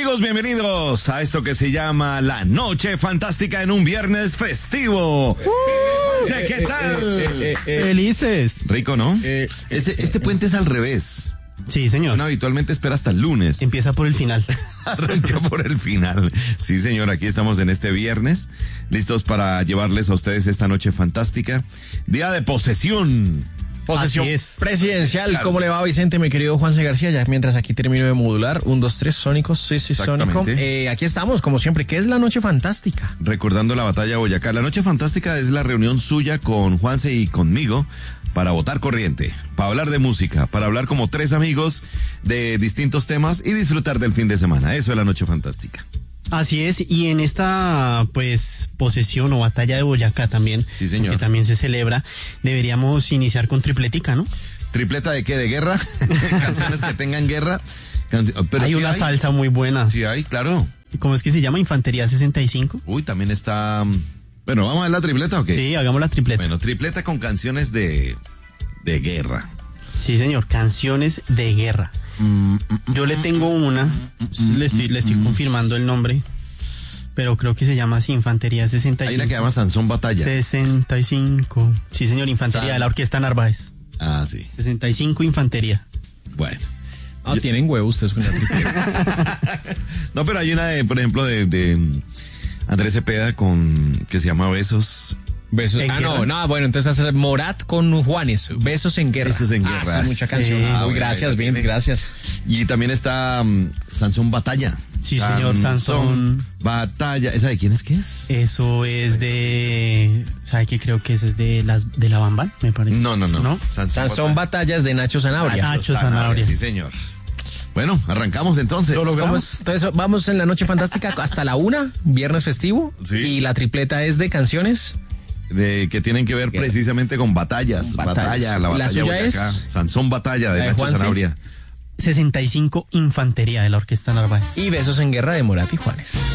Amigos, bienvenidos a esto que se llama La Noche Fantástica en un viernes festivo. ¿Qué tal? Felices. Rico, ¿no? Este puente es al revés. Sí, señor. Uno habitualmente espera hasta el lunes. Empieza por el final. Arranca por el final. Sí, señor, aquí estamos en este viernes, listos para llevarles a ustedes esta noche fantástica. Día de posesión. Posesión presidencial. ¿Cómo le va, Vicente, mi querido Juanse García? Ya mientras aquí termino de modular. 1, 2, 3, Sónico. Sí, Sónico. Aquí estamos, como siempre. ¿Qué es la Noche Fantástica? Recordando la batalla de Boyacá. La Noche Fantástica es la reunión suya con Juanse y conmigo para votar corriente, para hablar de música, para hablar como tres amigos de distintos temas y disfrutar del fin de semana. Eso es la Noche Fantástica. Así es, y en esta, pues, posesión o batalla de Boyacá también, sí, señor, que también se celebra, deberíamos iniciar con tripletica, ¿no? ¿Tripleta de qué? ¿De guerra? Canciones que tengan guerra. Pero hay una salsa muy buena. Sí hay, claro. ¿Cómo es que se llama? Infantería 65. Uy, también está... Bueno, ¿vamos a ver la tripleta o qué? Sí, hagamos la tripleta. Bueno, tripleta con canciones de guerra. Sí, señor, canciones de guerra. Yo le tengo una, le estoy confirmando el nombre, pero creo que se llama así, Infantería 65. Hay una que llama Sansón Batalla. 65. Sí, señor, Infantería de la Orquesta Narváez. Ah, sí. 65 Infantería. Bueno. Tienen huevos ustedes con la tripleta. No, pero hay una por ejemplo, de Andrés Cepeda que se llama Besos. Besos. Bueno, entonces hacer Morat con Juanes. Besos en guerra. Besos en guerra. Es mucha canción. Muy gracias, bien, gracias. Y también está Sansón Batalla. Sí, señor, Sansón Batalla. ¿Esa de quién es que es? Eso es de... ¿Sabe qué? Creo que ese es de la Bambán, me parece. No. Sansón Batallas de Nacho Zanabria. Nacho Zanabria. Sí, señor. Bueno, arrancamos entonces. Entonces vamos en la Noche Fantástica hasta la 1, viernes festivo. Sí. Y la tripleta es de canciones que tienen que ver precisamente con batallas. La batalla de Boyacá. Sansón Batalla de Nacho Zanabria. 65 Infantería de la Orquesta Narváez. Y Besos en Guerra de Morat y Juanes.